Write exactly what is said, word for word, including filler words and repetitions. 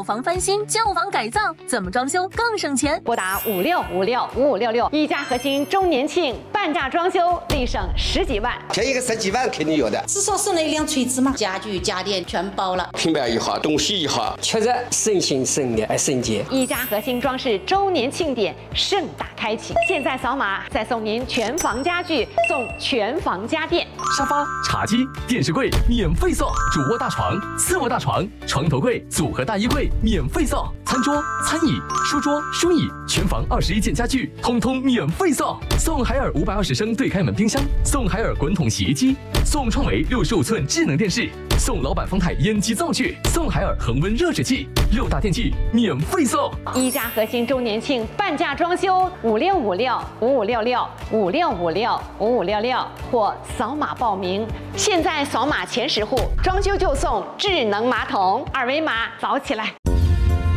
房翻新、旧房改造，怎么装修更省钱？ 拨打五六五六五五六六，一家核心周年庆半价装修，立省十几万。 便宜个十几万肯定有的。 至少省了一辆锤子嘛，家具家电全包了。 平板也好，东西也好， 确实省心省力还省钱。 一家核心装饰周年庆典盛大开启，现在扫码再送您全房家具，送全房家电。 沙发、茶几、电视柜免费送，主卧大床、次卧大床、床头柜、组合大衣柜免费送，餐桌、餐椅、书桌、书椅，全房二十一件家具通通免费送，送海尔五百二十升对开门冰箱，送海尔滚筒洗衣机，送创维六十五寸智能电视，送老板方太烟机灶具，送海尔恒温热水器，六大电器免费送。 一家核心周年庆半价装修，五六五六五五六六五六五六五五六六或扫码报名。现在扫码前十户装修就送智能马桶，二维码扫起来。